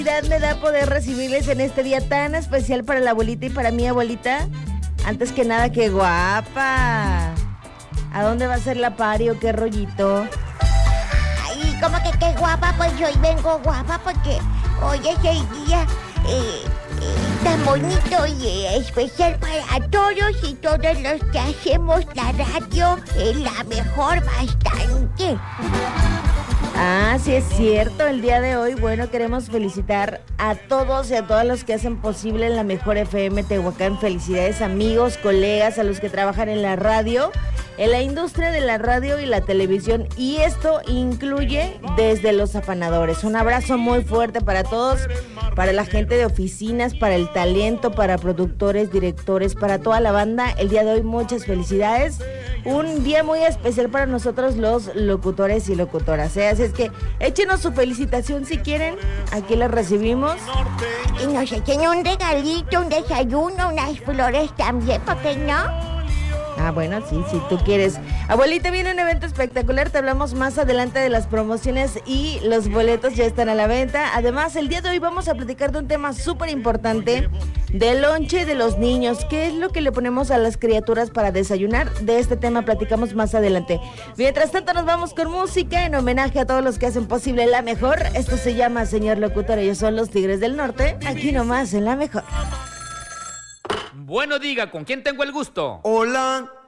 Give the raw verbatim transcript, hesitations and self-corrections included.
Me da poder recibirles en este día tan especial para la abuelita y para mi abuelita. Antes que nada, qué guapa. ¿A dónde va a ser la party o qué rollito? Ay, como que qué guapa, pues yo hoy vengo guapa porque hoy es el día eh, eh, tan bonito y eh, especial para todos y todos los que hacemos la radio, eh, la mejor bastante. Ah, sí es cierto, el día de hoy, bueno, queremos felicitar a todos y a todas los que hacen posible la mejor F M Tehuacán. Felicidades, amigos, colegas, a los que trabajan en la radio, en la industria de la radio y la televisión, y esto incluye desde los afanadores. Un abrazo muy fuerte para todos, para la gente de oficinas, para el talento, para productores, directores, para toda la banda. El día de hoy, muchas felicidades. Un día muy especial para nosotros los locutores y locutoras, ¿eh? Así es que échenos su felicitación si quieren, aquí la recibimos. Y nos echen un regalito, un desayuno, unas flores también, ¿por qué no? Ah, bueno, sí, si tú quieres. Abuelita, viene un evento espectacular, te hablamos más adelante de las promociones y los boletos ya están a la venta. Además, el día de hoy vamos a platicar de un tema súper importante, del lonche de los niños. ¿Qué es lo que le ponemos a las criaturas para desayunar? De este tema platicamos más adelante. Mientras tanto, nos vamos con música en homenaje a todos los que hacen posible la mejor. Esto se llama Señor Locutor, ellos son los Tigres del Norte, aquí nomás en la mejor. Bueno, diga, ¿con quién tengo el gusto? Hola.